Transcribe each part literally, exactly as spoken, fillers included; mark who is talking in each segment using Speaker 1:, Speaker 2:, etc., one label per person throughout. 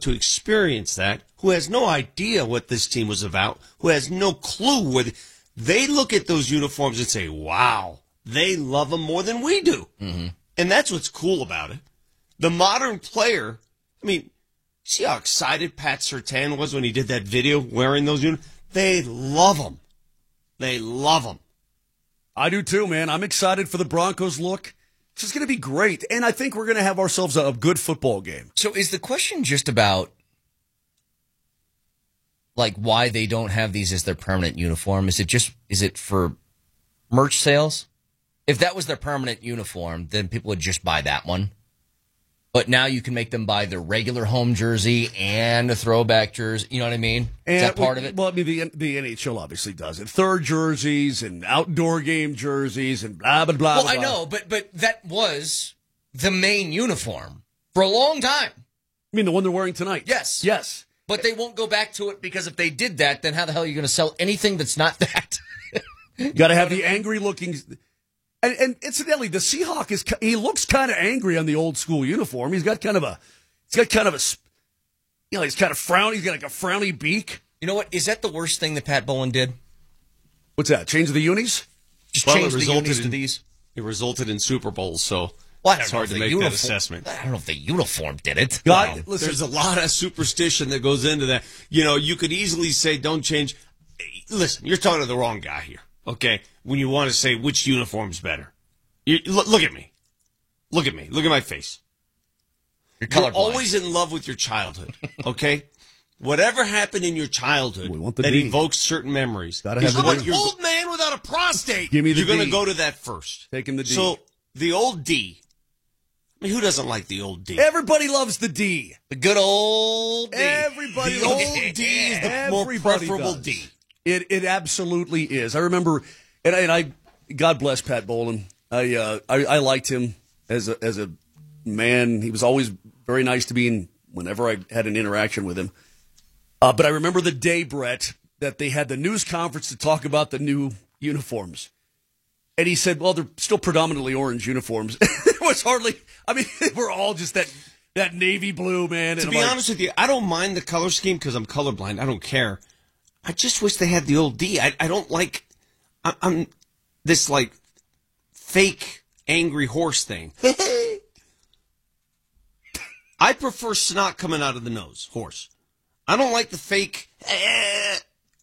Speaker 1: to experience that, who has no idea what this team was about, who has no clue what they look at those uniforms and say, wow, they love them more than we do.
Speaker 2: Mm-hmm.
Speaker 1: And that's what's cool about it. The modern player, I mean, see how excited Pat Surtain was when he did that video wearing those uniforms? They love them. They love them.
Speaker 3: I do too, man. I'm excited for the Broncos look. It's just going to be great. And I think we're going to have ourselves a good football game.
Speaker 2: So is the question just about, like, why they don't have these as their permanent uniform? Is it just, is it for merch sales? If that was their permanent uniform, then people would just buy that one. But now you can make them buy the regular home jersey and a throwback jersey. You know what I mean?
Speaker 3: And
Speaker 2: Is that part
Speaker 3: we,
Speaker 2: of it?
Speaker 3: Well, I mean, the, the N H L obviously does it. Third jerseys and outdoor game jerseys and blah, blah, blah.
Speaker 2: Well,
Speaker 3: blah,
Speaker 2: I know, but but that was the main uniform for a long time.
Speaker 3: You mean the one they're wearing tonight?
Speaker 2: Yes.
Speaker 3: Yes.
Speaker 2: But they won't go back to it because if they did that, then how the hell are you going to sell anything that's not that?
Speaker 3: You got to have the angry looking. And, and incidentally, the Seahawk is, he looks kind of angry on the old school uniform. He's got kind of a, he's got kind of a, you know, he's kind of frowny. He's got like a frowny beak.
Speaker 2: You know what? Is that the worst thing that Pat Bowlen did?
Speaker 3: What's that? Change the unis?
Speaker 2: Just
Speaker 1: Well,
Speaker 2: change
Speaker 1: it
Speaker 2: the
Speaker 1: resulted
Speaker 2: unis to
Speaker 1: in-
Speaker 2: these?
Speaker 1: It resulted in Super Bowls, so
Speaker 2: Well, I don't
Speaker 1: it's
Speaker 2: know
Speaker 1: hard
Speaker 2: if
Speaker 1: to
Speaker 2: the
Speaker 1: make
Speaker 2: uniform,
Speaker 1: that assessment.
Speaker 2: I don't know if the uniform did it.
Speaker 3: God,
Speaker 2: Wow.
Speaker 3: listen,
Speaker 1: There's a lot of superstition that goes into that. You know, you could easily say, don't change. Listen, you're talking to the wrong guy here, okay? When you want to say which uniform's better. You, look, look at me. Look at me. Look at my face.
Speaker 2: You're
Speaker 1: You're
Speaker 2: colorblind.
Speaker 1: always in love with your childhood, okay? Whatever happened in your childhood
Speaker 3: We want the
Speaker 1: that
Speaker 3: D.
Speaker 1: evokes certain memories.
Speaker 3: Gotta have
Speaker 1: is
Speaker 3: the
Speaker 1: what
Speaker 3: D.
Speaker 1: your old man without a prostate.
Speaker 3: Give me the
Speaker 1: You're going
Speaker 3: D.
Speaker 1: to go to that first.
Speaker 3: Take him the D.
Speaker 1: So the old D. I mean, who doesn't like the old D?
Speaker 3: Everybody loves the D.
Speaker 2: The good old D.
Speaker 3: Everybody
Speaker 1: The
Speaker 3: loves
Speaker 1: old D is the more
Speaker 3: Everybody
Speaker 1: preferable
Speaker 3: does.
Speaker 1: D.
Speaker 3: It it absolutely is. I remember, and I, and I God bless Pat Bowlen. I, uh, I I liked him as a as a man. He was always very nice to me, and whenever I had an interaction with him. Uh, but I remember the day, Brett, that they had the news conference to talk about the new uniforms. And he said, well, they're still predominantly orange uniforms. There was hardly, I mean, they were all just that that navy blue, man.
Speaker 1: To be honest with you, I don't mind the color scheme because I'm colorblind. I don't care. I just wish they had the old D. I, I don't like, I, I'm this like fake angry horse thing. I prefer snot coming out of the nose, horse. I don't like the fake. Eh,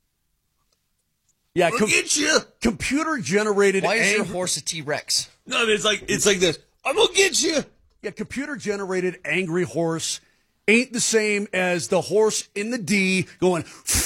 Speaker 3: yeah,
Speaker 1: look
Speaker 3: com-
Speaker 1: at you.
Speaker 3: computer generated.
Speaker 2: Why is your
Speaker 3: angry-
Speaker 2: horse a T-Rex?
Speaker 1: No, it's like it's like this. I'm gonna get you.
Speaker 3: Yeah, computer generated angry horse ain't the same as the horse in the D going.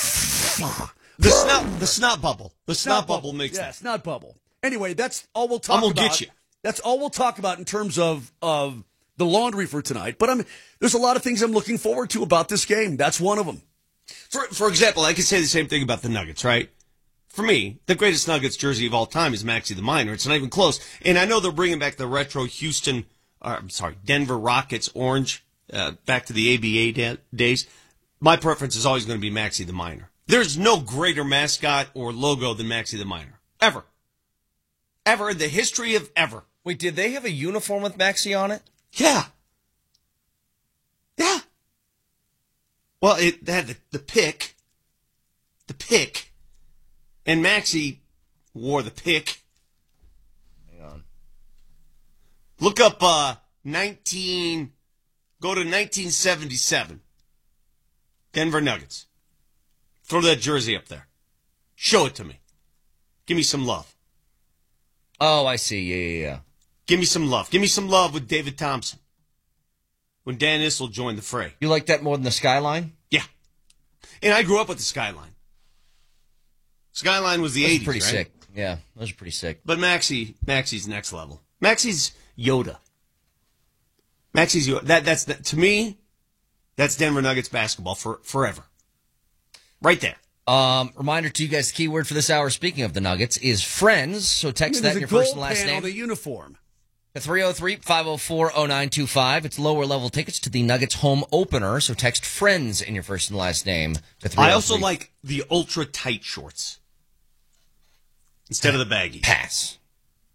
Speaker 1: The snot, the snot bubble. The snot, bubble makes
Speaker 3: yeah,
Speaker 1: that.
Speaker 3: snot bubble. Anyway, that's all we'll talk
Speaker 1: I'm gonna
Speaker 3: about.
Speaker 1: get you.
Speaker 3: That's all we'll talk about in terms of of the laundry for tonight. But I'm there's a lot of things I'm looking forward to about this game. That's one of them.
Speaker 1: For for example, I could say the same thing about the Nuggets, right? For me, the greatest Nuggets jersey of all time is Maxey the Miner. It's not even close. And I know they're bringing back the retro Houston, uh, I'm sorry, Denver Rockets orange uh, back to the A B A da- days. My preference is always going to be Maxey the Miner. There's no greater mascot or logo than Maxey the Miner. Ever. Ever in the history of ever.
Speaker 2: Wait, did they have a uniform with Maxey on it?
Speaker 1: Yeah. Yeah. Well, it had the, the pick. The pick. And Maxey wore the pick.
Speaker 2: Hang on.
Speaker 1: Look up uh, nineteen. Go to nineteen seventy-seven. Denver Nuggets. Throw that jersey up there. Show it to me. Give me some love.
Speaker 2: Oh, I see. Yeah, yeah, yeah.
Speaker 1: Give me some love. Give me some love with David Thompson. When Dan Issel joined the fray.
Speaker 2: You like that more than the skyline?
Speaker 1: Yeah. And I grew up with the Skyline. Skyline was the
Speaker 2: Those are
Speaker 1: eighties,
Speaker 2: pretty
Speaker 1: right?
Speaker 2: sick. Yeah, those are pretty sick.
Speaker 1: But Maxey, Maxey's next level. Maxey's Yoda. Maxey's Yoda. That, that's, that, to me, that's Denver Nuggets basketball for forever. Right there.
Speaker 2: Um, reminder to you guys, the keyword for this hour, speaking of the Nuggets, is friends. So text that
Speaker 3: There's
Speaker 2: in
Speaker 3: a
Speaker 2: your first
Speaker 3: gold
Speaker 2: and last
Speaker 3: pan
Speaker 2: name.
Speaker 3: on the uniform.
Speaker 2: To three oh three, five oh four, oh nine two five. It's lower level tickets to the Nuggets home opener. So text friends in your first and last name to three oh three.
Speaker 1: I also like the ultra tight shorts instead of the baggy.
Speaker 2: Pass.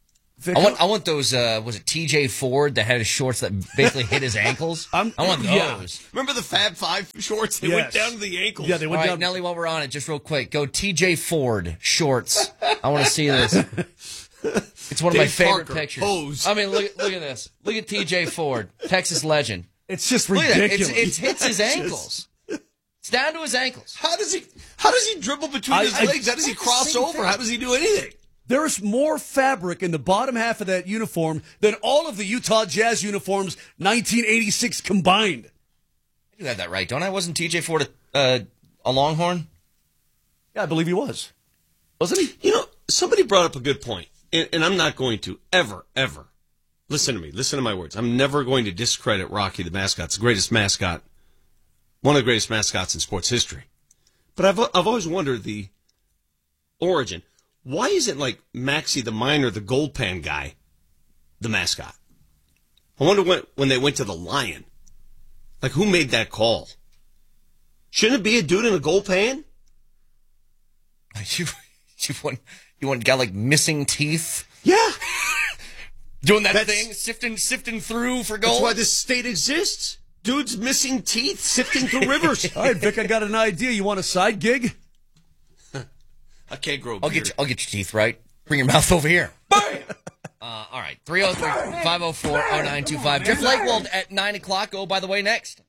Speaker 3: Vic,
Speaker 2: I want I want those. Uh, was it T J Ford that had his shorts that basically hit his ankles?
Speaker 3: I'm-
Speaker 2: I want those.
Speaker 3: yeah.
Speaker 1: Remember the Fab Five shorts? They
Speaker 3: Yes.
Speaker 1: went down to the ankles.
Speaker 3: Yeah, they
Speaker 2: All
Speaker 3: went
Speaker 2: right,
Speaker 3: down.
Speaker 2: Nelly, while we're on it, just real quick, go T J Ford shorts. I want to see this. It's one of my
Speaker 1: Dave
Speaker 2: favorite
Speaker 1: Parker,
Speaker 2: pictures.
Speaker 1: pose.
Speaker 2: I mean, look look at this. Look at T J Ford, Texas legend.
Speaker 3: It's just
Speaker 2: Look at that.
Speaker 3: ridiculous.
Speaker 2: It's, it hits his ankles. It's down to his ankles.
Speaker 1: How does he? How does he dribble between
Speaker 3: I-
Speaker 1: his
Speaker 3: I-
Speaker 1: legs? How does he cross
Speaker 3: same
Speaker 1: over?
Speaker 3: thing.
Speaker 1: How does he do anything?
Speaker 3: There's more fabric in the bottom half of that uniform than all of the Utah Jazz uniforms nineteen eighty-six combined.
Speaker 2: I do have that right, don't I? Wasn't T J Ford a, uh, a Longhorn?
Speaker 3: Yeah, I believe he was. Wasn't he?
Speaker 1: You know, somebody brought up a good point, and, and I'm not going to ever, ever listen to me. Listen to my words. I'm never going to discredit Rocky the mascot. It's the greatest mascot, one of the greatest mascots in sports history. But I've I've always wondered the origin. Why isn't like Maxie the Miner, the gold pan guy, the mascot? I wonder when when they went to the Lion, like who made that call? Shouldn't it be a dude in a gold pan?
Speaker 2: You, you want you want a guy like missing teeth
Speaker 1: Yeah.
Speaker 2: doing that
Speaker 1: That's-
Speaker 2: thing, sifting sifting through for gold.
Speaker 1: That's why this state exists. Dudes missing teeth, sifting through rivers.
Speaker 3: All right, Vic, I got an idea. You want a side gig?
Speaker 1: I can't grow a
Speaker 2: I'll
Speaker 1: beard.
Speaker 2: get you, I'll get your teeth right. Bring your mouth over here. Uh, all right, three oh three, five oh four, oh nine two five. Jeff Lakewald at nine o'clock. Oh, by the way, next.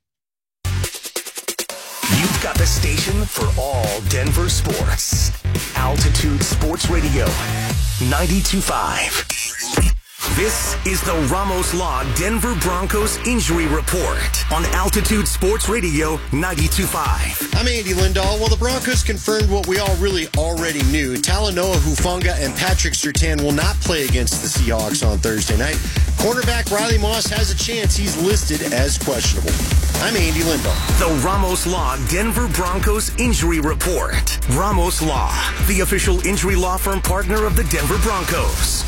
Speaker 4: You've got the station for all Denver sports. Altitude Sports Radio, ninety-two point five. This is the Ramos Law Denver Broncos Injury Report on Altitude Sports Radio, ninety-two point five.
Speaker 5: I'm Andy Lindahl. Well, the Broncos confirmed what we all really already knew. Talanoa Hufanga and Patrick Surtain will not play against the Seahawks on Thursday night. Cornerback Riley Moss has a chance. He's listed as questionable. I'm Andy Lindahl.
Speaker 4: The Ramos Law Denver Broncos Injury Report. Ramos Law, the official injury law firm partner of the Denver Broncos.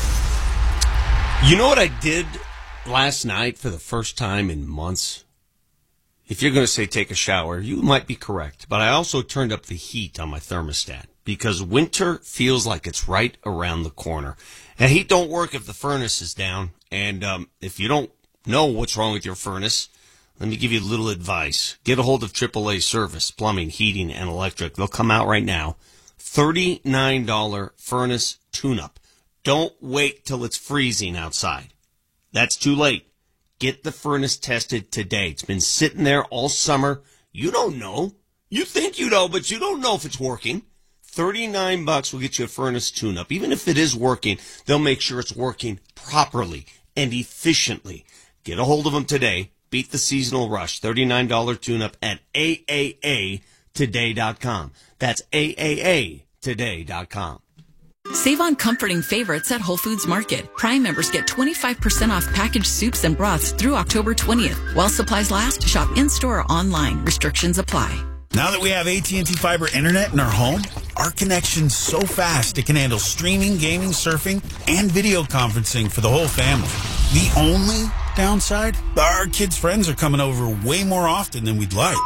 Speaker 1: You know what I did last night for the first time in months? If you're going to say take a shower, you might be correct. But I also turned up the heat on my thermostat because winter feels like it's right around the corner. And heat don't work if the furnace is down. And um, if you don't know what's wrong with your furnace, let me give you a little advice. Get a hold of triple A Service, Plumbing, Heating, and Electric. They'll come out right now. thirty-nine dollars furnace tune-up. Don't wait till it's freezing outside. That's too late. Get the furnace tested today. It's been sitting there all summer. You don't know. You think you know, but you don't know if it's working. thirty-nine bucks will get you a furnace tune-up. Even if it is working, they'll make sure it's working properly and efficiently. Get a hold of them today. Beat the seasonal rush. thirty-nine dollars tune-up at A A A today dot com. That's A A A today dot com.
Speaker 6: Save on comforting favorites at Whole Foods Market. Prime members get twenty-five percent off packaged soups and broths through October twentieth. While supplies last, shop in-store or online. Restrictions apply.
Speaker 7: Now that we have A T and T Fiber Internet in our home, our connection's so fast it can handle streaming, gaming, surfing, and video conferencing for the whole family. The only downside? Our kids' friends are coming over way more often than we'd like.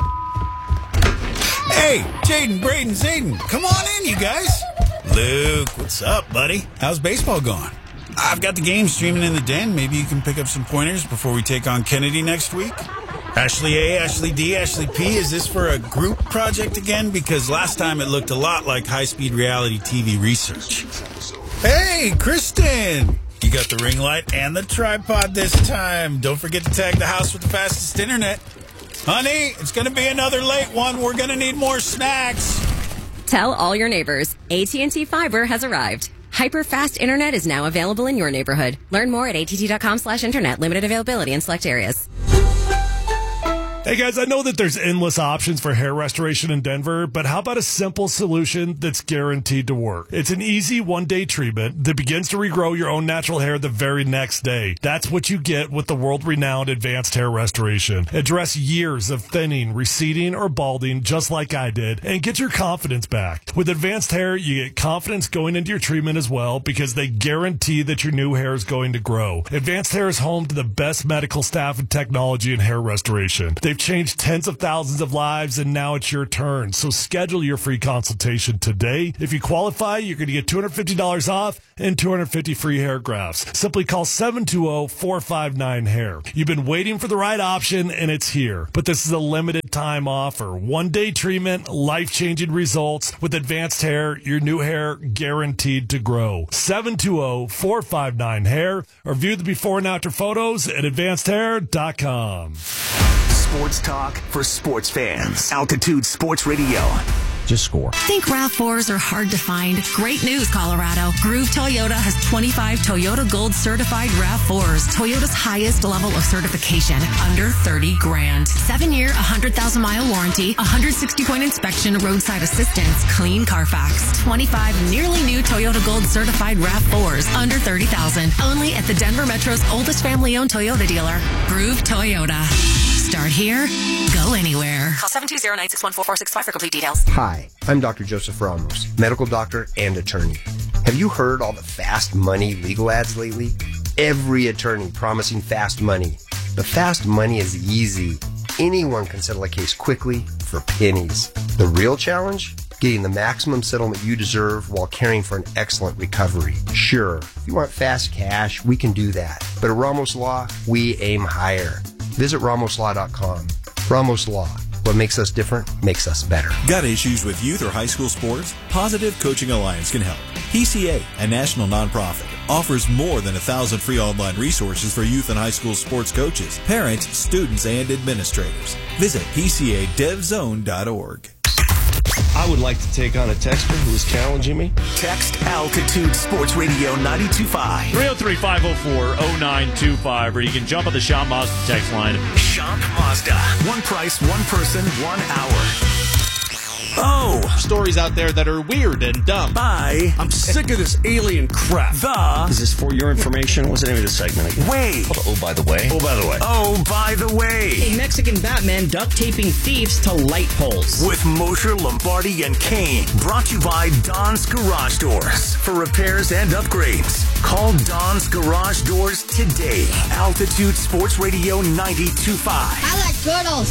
Speaker 7: Hey, Jaden, Braden, Zayden, come on in, you guys. Luke, what's up, buddy? How's baseball going? I've got the game streaming in the den. Maybe you can pick up some pointers before we take on Kennedy next week. Ashley A, Ashley D, Ashley P, is this for a group project again? Because last time it looked a lot like high-speed reality T V research. Hey, Kristen! You got the ring light and the tripod this time. Don't forget to tag the house with the fastest internet. Honey, it's going to be another late one. We're going to need more snacks.
Speaker 8: Tell all your neighbors, A T and T Fiber has arrived. Hyper-fast internet is now available in your neighborhood. Learn more at A T T dot com slash internet. Limited availability in select areas.
Speaker 9: Hey guys, I know that there's endless options for hair restoration in Denver, but how about a simple solution that's guaranteed to work? It's an easy one-day treatment that begins to regrow your own natural hair the very next day. That's what you get with the world-renowned Advanced Hair Restoration. Address years of thinning, receding, or balding just like I did, and get your confidence back. With Advanced Hair, you get confidence going into your treatment as well because they guarantee that your new hair is going to grow. Advanced Hair is home to the best medical staff and technology in hair restoration. They They've changed tens of thousands of lives, and now it's your turn. So schedule your free consultation today. If you qualify, you're going to get two hundred fifty dollars off and two hundred fifty free hair grafts. Simply call seven two zero, four five nine, hair. You've been waiting for the right option, and it's here. But this is a limited time offer. One-day treatment, life-changing results. With Advanced Hair, your new hair guaranteed to grow. seven two zero, four five nine, hair, or view the before and after photos at advanced hair dot com.
Speaker 4: Sports talk for sports fans. Altitude Sports Radio.
Speaker 2: Just score.
Speaker 6: Think RAV fours are hard to find? Great news, Colorado. Groove Toyota has twenty-five Toyota Gold certified RAV fours. Toyota's highest level of certification. Under thirty grand. Seven year, one hundred thousand mile warranty. one hundred sixty point inspection. Roadside assistance. Clean Carfax. twenty-five nearly new Toyota Gold certified RAV fours. Under thirty thousand. Only at the Denver Metro's oldest family owned Toyota dealer. Groove Toyota. Start here, go anywhere.
Speaker 8: Call seven two zero, nine six one, four four six five for complete details.
Speaker 10: Hi, I'm Doctor Joseph Ramos, medical doctor and attorney. Have you heard all the fast money legal ads lately? Every attorney promising fast money. But fast money is easy. Anyone can settle a case quickly for pennies. The real challenge? Getting the maximum settlement you deserve while caring for an excellent recovery. Sure, if you want fast cash, we can do that. But at Ramos Law, we aim higher. Visit ramos law dot com. Ramos Law. What makes us different makes us better.
Speaker 11: Got issues with youth or high school sports? Positive Coaching Alliance can help. P C A, a national nonprofit, offers more than a thousand free online resources for youth and high school sports coaches, parents, students, and administrators. Visit p c a dev zone dot org.
Speaker 1: I would like to take on a texter who is challenging me.
Speaker 4: Text Altitude Sports Radio ninety-two point five.
Speaker 12: three oh three, five oh four, oh nine two five, or you can jump on the Shop Mazda text line.
Speaker 4: Shop Mazda. One price, one person, one hour. Oh.
Speaker 1: Stories out there that are weird and dumb.
Speaker 4: By.
Speaker 3: I'm sick of this alien crap.
Speaker 4: The.
Speaker 1: Is this for your information? What's the name of the segment again?
Speaker 4: Way.
Speaker 2: Oh, by the way.
Speaker 1: Oh, by the way.
Speaker 4: Oh, by the way.
Speaker 13: A Mexican Batman duct taping thieves to light poles.
Speaker 4: With Mosher, Lombardi, and Kane. Brought to you by Don's Garage Doors. For repairs and upgrades, call Don's Garage Doors today. Altitude Sports Radio ninety-two point five.
Speaker 14: I like turtles.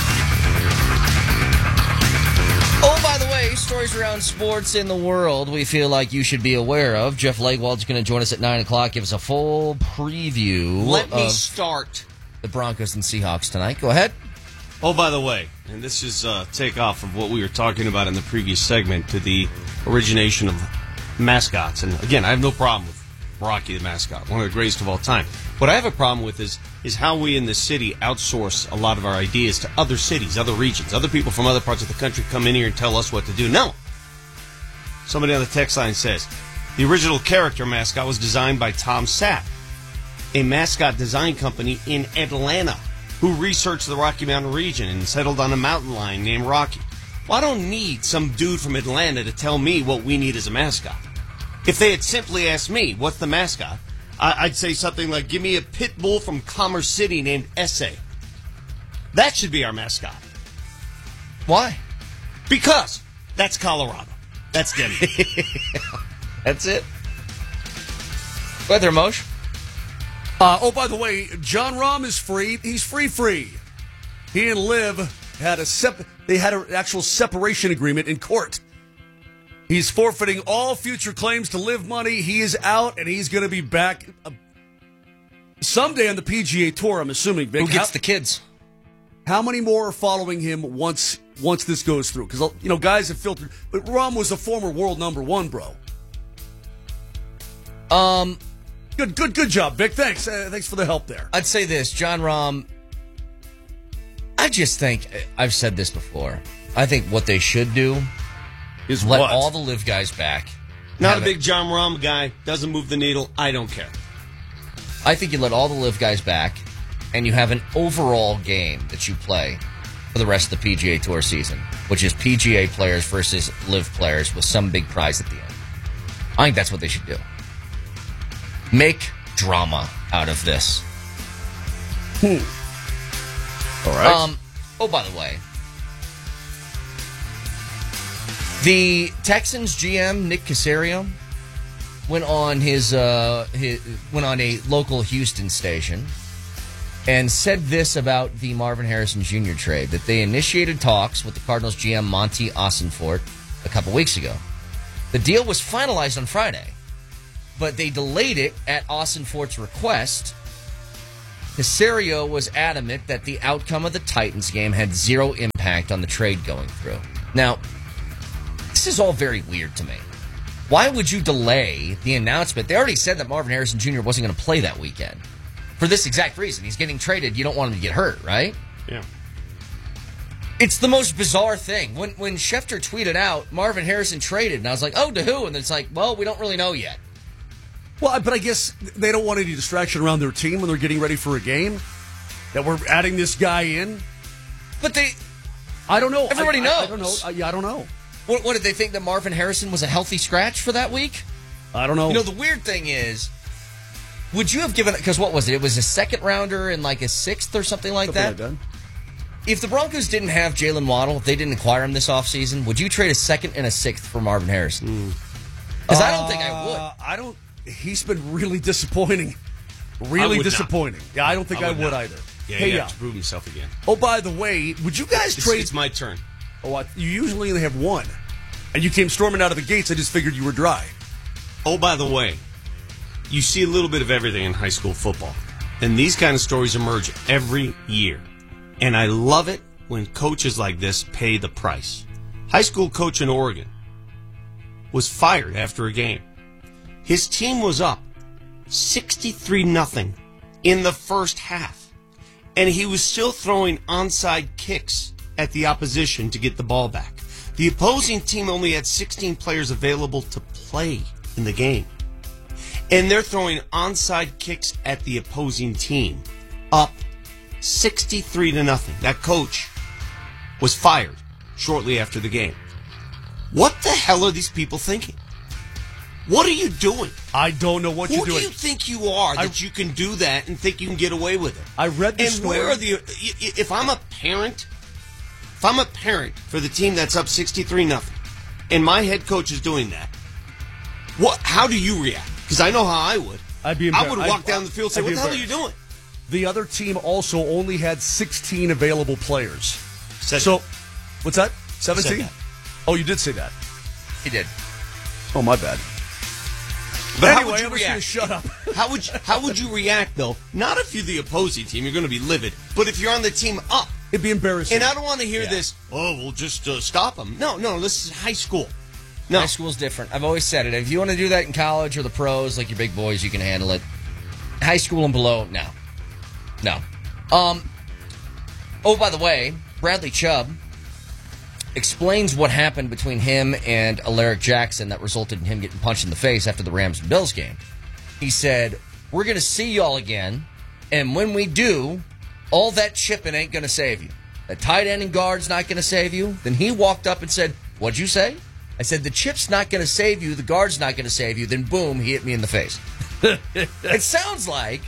Speaker 2: Oh, by the way, stories around sports in the world we feel like you should be aware of. Jeff Legwold's going to join us at nine o'clock, give us a full preview
Speaker 1: Let me
Speaker 2: of
Speaker 1: start.
Speaker 2: the Broncos and Seahawks tonight. Go ahead.
Speaker 1: Oh, by the way, and this is uh, takeoff of what we were talking about in the previous segment to the origination of mascots. And again, I have no problem with Rocky the mascot, one of the greatest of all time. What I have a problem with is is how we in this city outsource a lot of our ideas to other cities, other regions. Other people from other parts of the country come in here and tell us what to do. No. Somebody on the text line says, the original character mascot was designed by Tom Sapp, a mascot design company in Atlanta, who researched the Rocky Mountain region and settled on a mountain lion named Rocky. Well, I don't need some dude from Atlanta to tell me what we need as a mascot. If they had simply asked me, what's the mascot? I'd say something like, give me a pit bull from Commerce City named Essay. That should be our mascot.
Speaker 2: Why?
Speaker 1: Because that's Colorado. That's Denver.
Speaker 2: That's it. Go ahead there, Moshe.
Speaker 3: Uh, oh, by the way, John Rahm is free. He's free, free. He and Liv had a sep- they had an actual separation agreement in court. He's forfeiting all future claims to Liv money. He is out, and he's going to be back uh, someday on the P G A Tour, I'm assuming. Vic.
Speaker 2: Who gets
Speaker 3: how,
Speaker 2: the kids?
Speaker 3: How many more are following him once once this goes through? Because, you know, guys have filtered. But Rahm was a former world number one, bro.
Speaker 2: Um,
Speaker 3: Good, good, good job, Vic. Thanks. Uh, thanks for the help there.
Speaker 2: I'd say this, John Rahm, I just think, I've said this before, I think what they should do
Speaker 3: is
Speaker 2: let
Speaker 3: what?
Speaker 2: all the Liv guys back.
Speaker 1: Not a big John Rahm guy. Doesn't move the needle. I don't care.
Speaker 2: I think you let all the Liv guys back, and you have an overall game that you play for the rest of the P G A Tour season, which is P G A players versus Liv players with some big prize at the end. I think that's what they should do. Make drama out of this.
Speaker 3: Hmm. All right.
Speaker 2: Um, oh, by the way, the Texans G M Nick Caserio went on his, uh, his went on a local Houston station and said this about the Marvin Harrison Junior trade, that they initiated talks with the Cardinals G M Monty Ossenfort a couple weeks ago. The deal was finalized on Friday, but they delayed it at Ossenfort's request. Caserio was adamant that the outcome of the Titans game had zero impact on the trade going through. Now, this is all very weird to me. Why would you delay the announcement? They already said that Marvin Harrison Junior wasn't going to play that weekend. For this exact reason. He's getting traded. You don't want him to get hurt, right?
Speaker 1: Yeah.
Speaker 2: It's the most bizarre thing. When when Schefter tweeted out, Marvin Harrison traded, and I was like, oh, to who? And it's like, well, we don't really know yet.
Speaker 3: Well, but I guess they don't want any distraction around their team when they're getting ready for a game. That we're adding this guy in.
Speaker 2: But they...
Speaker 3: I don't know.
Speaker 2: Everybody
Speaker 3: I,
Speaker 2: knows.
Speaker 3: I, I don't know. I, yeah, I don't know.
Speaker 2: What, what, did they think that Marvin Harrison was a healthy scratch for that week?
Speaker 3: I don't know.
Speaker 2: You know, the weird thing is, would you have given... Because what was it? It was a second rounder and like a sixth or something like
Speaker 3: Something
Speaker 2: that?
Speaker 3: like that.
Speaker 2: If the Broncos didn't have Jalen Waddle, if they didn't acquire him this offseason, would you trade a second and a sixth for Marvin Harrison? Because mm. uh, I don't think I would.
Speaker 3: I don't... He's been really disappointing. Really disappointing. Not. Yeah, I don't think I would, I would either.
Speaker 1: Yeah,
Speaker 3: hey,
Speaker 1: he
Speaker 3: yeah.
Speaker 1: has to prove himself again.
Speaker 3: Oh, by the way, would you guys
Speaker 1: it's,
Speaker 3: trade...
Speaker 1: It's my turn.
Speaker 3: Oh, I, you usually only have one. And you came storming out of the gates. I just figured you were dry.
Speaker 1: Oh, by the way, you see a little bit of everything in high school football. And these kind of stories emerge every year. And I love it when coaches like this pay the price. High school coach in Oregon was fired after a game. His team was up sixty-three nothing in the first half. And he was still throwing onside kicks at the opposition to get the ball back. The opposing team only had sixteen players available to play in the game. And they're throwing onside kicks at the opposing team. Up sixty-three to nothing. That coach was fired shortly after the game. What the hell are these people thinking? What are you doing?
Speaker 3: I don't know what
Speaker 1: Who
Speaker 3: you're doing.
Speaker 1: Who do you think you are that
Speaker 3: I,
Speaker 1: you can do that and think you can get away with it?
Speaker 3: I read this
Speaker 1: And
Speaker 3: story.
Speaker 1: where are the... If I'm a parent... If I'm a parent for the team that's up sixty-three nothing, and my head coach is doing that, what? How do you react? Because I know how I would.
Speaker 3: I'd be
Speaker 1: I would walk
Speaker 3: I'd,
Speaker 1: down the field and say,
Speaker 3: I'd
Speaker 1: what the hell are you doing?
Speaker 3: The other team also only had sixteen available players.
Speaker 1: Said
Speaker 3: so,
Speaker 1: that.
Speaker 3: what's that? seventeen?
Speaker 1: Said that.
Speaker 3: Oh, you did say that.
Speaker 2: He did.
Speaker 3: Oh, my bad.
Speaker 1: But
Speaker 3: anyway,
Speaker 1: how would you
Speaker 3: I'm
Speaker 1: react?
Speaker 3: just gonna shut up.
Speaker 1: How would you, how would you react though? Not if you're the opposing team, you're going to be livid. But if you're on the team up,
Speaker 3: it'd be embarrassing.
Speaker 1: And I don't want to hear
Speaker 2: yeah.
Speaker 1: this. Oh, we'll just uh, stop them. No, no, this is high school. No,
Speaker 2: high school's different. I've always said it. If you want to do that in college or the pros, like your big boys, you can handle it. High school and below, no, no. Um. Oh, by the way, Bradley Chubb explains what happened between him and Alaric Jackson that resulted in him getting punched in the face after the Rams and Bills game. He said, we're going to see y'all again, and when we do, all that chipping ain't going to save you. The tight end and guard's not going to save you. Then he walked up and said, what'd you say? I said, the chip's not going to save you, the guard's not going to save you. Then boom, he hit me in the face. It sounds like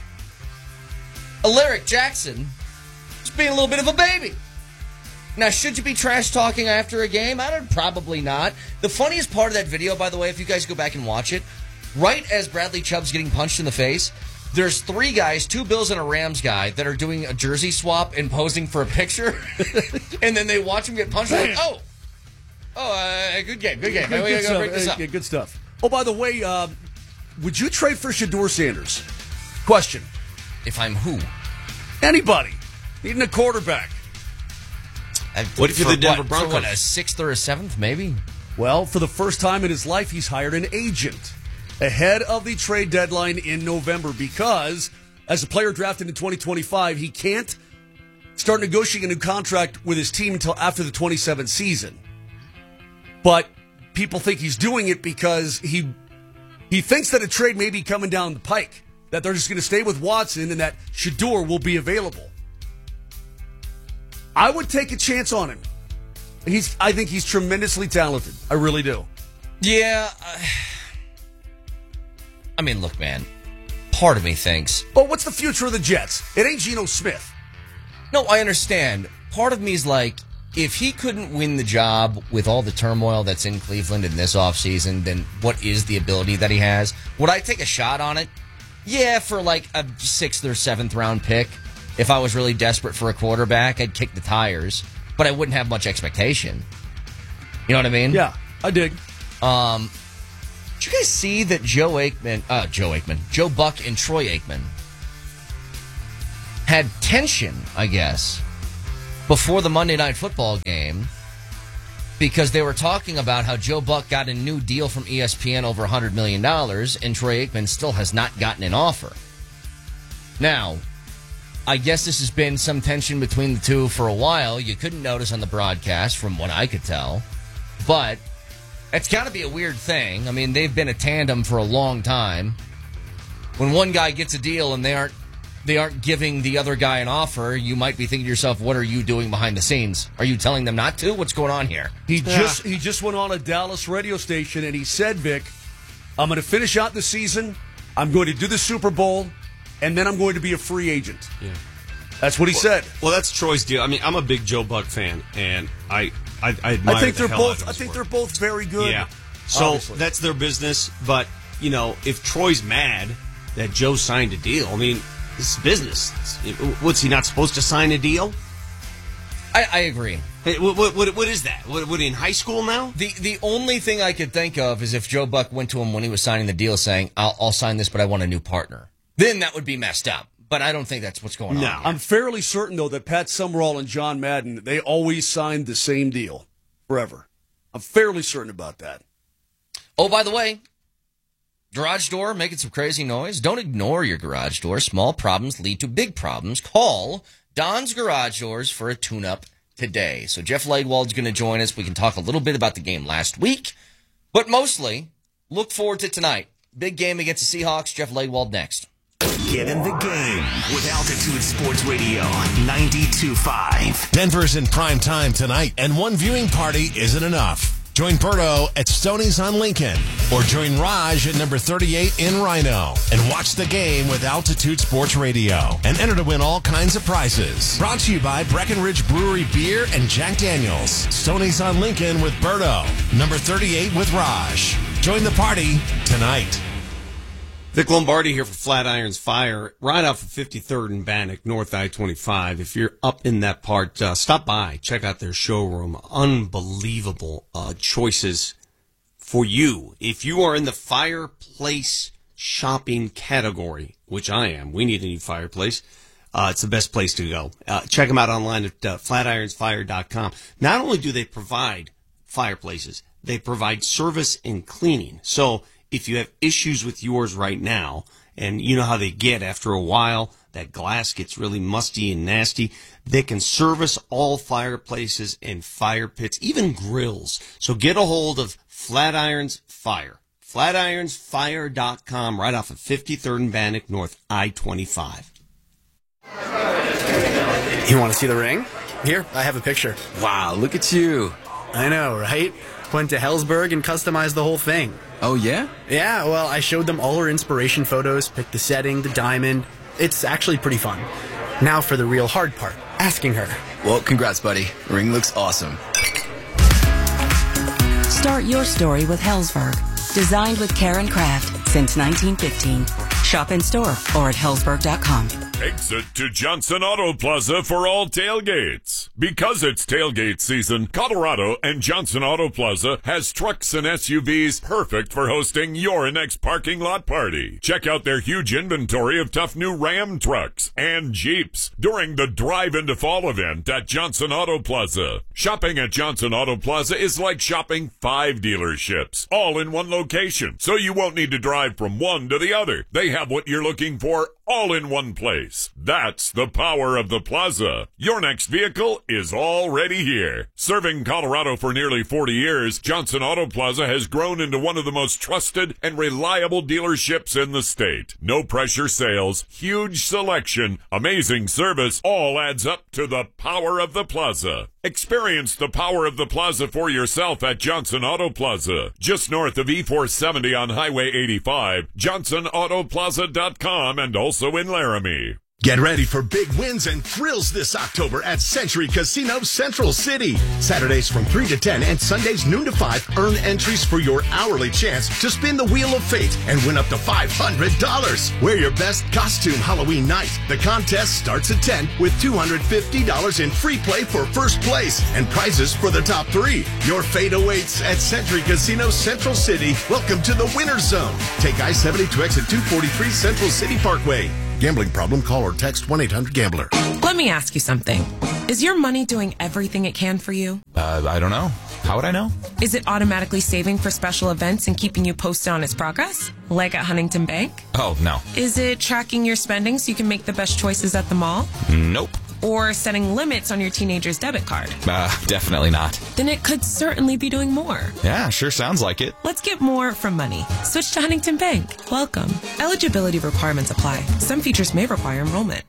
Speaker 2: Alaric Jackson is being a little bit of a baby. Now, should you be trash talking after a game? I don't, probably not. The funniest part of that video, by the way, if you guys go back and watch it, right as Bradley Chubb's getting punched in the face, there's three guys, two Bills and a Rams guy, that are doing a jersey swap and posing for a picture. And then they watch him get punched. They're like, oh, oh, uh, good game, good game.
Speaker 3: Good,
Speaker 2: we
Speaker 3: good,
Speaker 2: gotta break
Speaker 3: stuff.
Speaker 2: this up.
Speaker 3: Yeah, good stuff. Oh, by the way, um, would you trade for Shedeur Sanders? Question.
Speaker 2: If I'm who?
Speaker 3: Anybody. Needing a quarterback.
Speaker 1: What if you're the Denver
Speaker 2: what,
Speaker 1: Broncos?
Speaker 2: For what, a sixth or a seventh, maybe?
Speaker 3: Well, for the first time in his life, he's hired an agent ahead of the trade deadline in November because, as a player drafted in twenty twenty-five, he can't start negotiating a new contract with his team until after the twenty-seventh season. But people think he's doing it because he he thinks that a trade may be coming down the pike, that they're just going to stay with Watson and that Shedeur will be available. I would take a chance on him. He's, I think he's tremendously talented. I really do.
Speaker 2: Yeah. Uh, I mean, look, man. Part of me thinks...
Speaker 3: But what's the future of the Jets? It ain't Geno Smith.
Speaker 2: No, I understand. Part of me's like, if he couldn't win the job with all the turmoil that's in Cleveland in this offseason, then what is the ability that he has? Would I take a shot on it? Yeah, for like a sixth or seventh round pick. If I was really desperate for a quarterback, I'd kick the tires, but I wouldn't have much expectation. You know what I mean?
Speaker 3: Yeah, I dig.
Speaker 2: Um, did you guys see that Joe Aikman, uh, Joe Aikman, Joe Buck and Troy Aikman had tension, I guess, before the Monday Night Football game because they were talking about how Joe Buck got a new deal from E S P N over one hundred million dollars and Troy Aikman still has not gotten an offer. Now, I guess this has been some tension between the two for a while. You couldn't notice on the broadcast from what I could tell, but it's got to be a weird thing. I mean, they've been a tandem for a long time. When one guy gets a deal and they aren't they aren't giving the other guy an offer, you might be thinking to yourself, what are you doing behind the scenes? Are you telling them not to? What's going on here?
Speaker 3: He yeah. just he just went on a Dallas radio station and he said, Vic, I'm going to finish out the season. I'm going to do the Super Bowl, and then I'm going to be a free agent. Yeah. That's what he
Speaker 1: well,
Speaker 3: said.
Speaker 1: Well, that's Troy's deal. I mean, I'm a big Joe Buck fan, and I I, I admire
Speaker 3: I think
Speaker 1: the
Speaker 3: they're
Speaker 1: hell
Speaker 3: both.
Speaker 1: out of
Speaker 3: I
Speaker 1: his
Speaker 3: think
Speaker 1: work.
Speaker 3: they're both very good.
Speaker 1: Yeah. So
Speaker 3: obviously.
Speaker 1: That's their business. But you know, if Troy's mad that Joe signed a deal, I mean, this is business. What's he not supposed to sign a deal?
Speaker 2: I, I agree.
Speaker 1: Hey, what, what, what, what is that? What, what, in high school now?
Speaker 2: The the only thing I could think of is if Joe Buck went to him when he was signing the deal saying, I'll, I'll sign this, but I want a new partner. Then that would be messed up. But I don't think that's what's going
Speaker 3: no.
Speaker 2: on.
Speaker 3: No, I'm fairly certain, though, that Pat Summerall and John Madden, they always signed the same deal forever. I'm fairly certain about that.
Speaker 2: Oh, by the way, garage door making some crazy noise. Don't ignore your garage door. Small problems lead to big problems. Call Don's Garage Doors for a tune-up today. So Jeff Ladewald's going to join us. We can talk a little bit about the game last week, but mostly look forward to tonight. Big game against the Seahawks. Jeff Ladewald next.
Speaker 4: Get in the game with Altitude Sports Radio ninety-two point five.
Speaker 14: Denver's in prime time tonight, and one viewing party isn't enough. Join Berto at Stoney's on Lincoln, or join Raj at number thirty-eight in Rhino, and watch the game with Altitude Sports Radio, and enter to win all kinds of prizes. Brought to you by Breckenridge Brewery Beer and Jack Daniels. Stoney's on Lincoln with Berto, number thirty-eight with Raj. Join the party tonight.
Speaker 1: Vic Lombardi here for Flatirons Fire, right off of fifty-third and Bannock, North I twenty-five. If you're up in that part, uh, stop by. Check out their showroom. Unbelievable uh, choices for you. If you are in the fireplace shopping category, which I am, we need a new fireplace. Uh, it's the best place to go. Uh, check them out online at uh, flatirons fire dot com. Not only do they provide fireplaces, they provide service and cleaning. So if you have issues with yours right now, and you know how they get after a while, that glass gets really musty and nasty, they can service all fireplaces and fire pits, even grills. So get a hold of Flatirons Fire. flatirons fire dot com, right off of fifty-third and Bannock, North I twenty-five.
Speaker 15: You want to see the ring? Here, I have a picture. Wow, look at you. I know, right? Went to Hellsberg and customized the whole thing.
Speaker 16: Oh, yeah?
Speaker 15: Yeah, well, I showed them all her inspiration photos, picked the setting, the diamond. It's actually pretty fun. Now for the real hard part, asking her.
Speaker 16: Well, congrats, buddy. The ring looks awesome.
Speaker 17: Start your story with Hellsberg. Designed with care and craft since nineteen fifteen. Shop in store or at hellsberg dot com.
Speaker 18: Exit to Johnson Auto Plaza for all tailgates. Because it's tailgate season, Colorado and Johnson Auto Plaza has trucks and S U Vs perfect for hosting your next parking lot party. Check out their huge inventory of tough new Ram trucks and Jeeps during the Drive into Fall event at Johnson Auto Plaza. Shopping at Johnson Auto Plaza is like shopping five dealerships, all in one location, so you won't need to drive from one to the other. They have what you're looking for all in one place. That's the power of the plaza. Your next vehicle is already here. Serving Colorado for nearly forty years, Johnson Auto Plaza has grown into one of the most trusted and reliable dealerships in the state. No pressure sales, huge selection, amazing service, all adds up to the power of the plaza. Experience the power of the plaza for yourself at Johnson Auto Plaza, just north of E four seventy on Highway eighty-five, johnson auto plaza dot com, and also in Laramie.
Speaker 19: Get ready for big wins and thrills this October at Century Casino Central City. Saturdays from three to ten and Sundays noon to five, earn entries for your hourly chance to spin the Wheel of Fate and win up to five hundred dollars. Wear your best costume Halloween night. The contest starts at ten with two hundred fifty dollars in free play for first place and prizes for the top three. Your fate awaits at Century Casino Central City. Welcome to the Winner's Zone. Take I seventy to exit two forty-three Central City Parkway. Gambling problem? Call or text one eight hundred gambler.
Speaker 20: Let me ask you something. Is your money doing everything it can for you?
Speaker 21: Uh, I don't know. How would I know?
Speaker 20: Is it automatically saving for special events and keeping you posted on its progress? Like at Huntington Bank?
Speaker 21: Oh, no.
Speaker 20: Is it tracking your spending so you can make the best choices at the mall?
Speaker 21: Nope.
Speaker 20: Or setting limits on your teenager's debit card?
Speaker 21: Uh, definitely not.
Speaker 20: Then it could certainly be doing more.
Speaker 21: Yeah, sure sounds like it.
Speaker 20: Let's get more from money. Switch to Huntington Bank. Welcome. Eligibility requirements apply. Some features may require enrollment.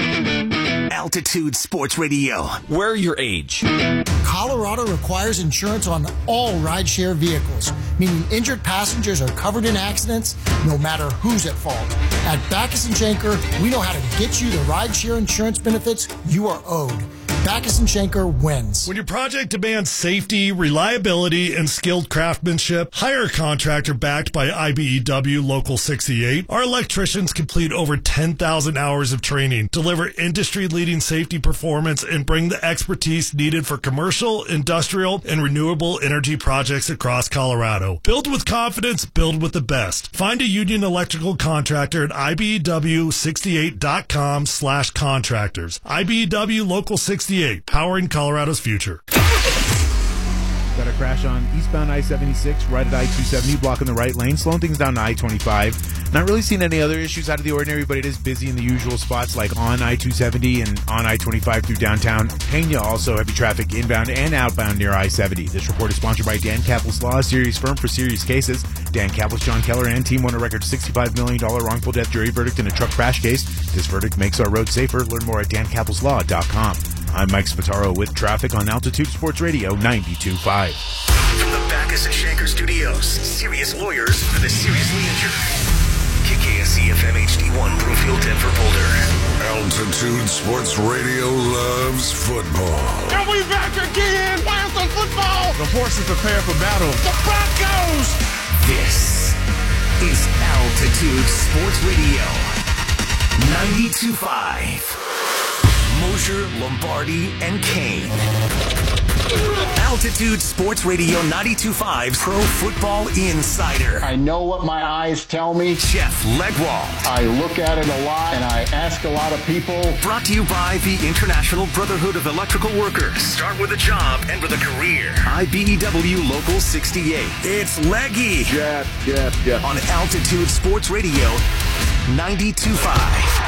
Speaker 4: Altitude Sports Radio.
Speaker 21: We're your age.
Speaker 22: Colorado requires insurance on all rideshare vehicles, meaning injured passengers are covered in accidents no matter who's at fault. At Backus and Schenker, we know how to get you the rideshare insurance benefits you are owed. Backus and Schenker wins.
Speaker 9: When your project demands safety, reliability, and skilled craftsmanship, hire a contractor backed by I B E W Local sixty-eight. Our electricians complete over ten thousand hours of training, deliver industry-leading safety performance, and bring the expertise needed for commercial, industrial, and renewable energy projects across Colorado. Build with confidence, build with the best. Find a union electrical contractor at I B E W sixty-eight dot com slash contractors. I B E W Local sixty-eight, powering Colorado's future.
Speaker 23: Got a crash on eastbound I seventy-six, right at I two seventy, blocking the right lane, slowing things down to I twenty-five. Not really seeing any other issues out of the ordinary, but it is busy in the usual spots like on I two seventy and on I twenty-five through downtown Pena. Also heavy traffic inbound and outbound near I seventy. This report is sponsored by Dan Capel's Law, a serious firm for serious cases. Dan Capel's, John Keller, and team won a record sixty-five million dollars wrongful death jury verdict in a truck crash case. This verdict makes our roads safer. Learn more at dan capels law dot com. I'm Mike Spataro with traffic on Altitude Sports Radio ninety-two point five.
Speaker 4: From the Backus and Schenker Studios, serious lawyers for the seriously injured. K K S E F M H D one, Brookfield, Denver, Boulder.
Speaker 24: Altitude Sports Radio loves football.
Speaker 25: And we back again. Panther football.
Speaker 24: The horses prepare for battle.
Speaker 25: The Broncos.
Speaker 4: This is Altitude Sports Radio ninety-two point five. Mosier, Lombardi, and Kane. Altitude Sports Radio ninety-two point five Pro Football Insider.
Speaker 26: I know what my eyes tell me.
Speaker 4: Jeff Legwald.
Speaker 26: I look at it a lot and I ask a lot of people.
Speaker 4: Brought to you by the International Brotherhood of Electrical Workers. Start with a job and with a career. I B E W Local sixty-eight. It's Leggy.
Speaker 26: Jeff, Jeff, Jeff.
Speaker 4: On Altitude Sports Radio ninety-two point five.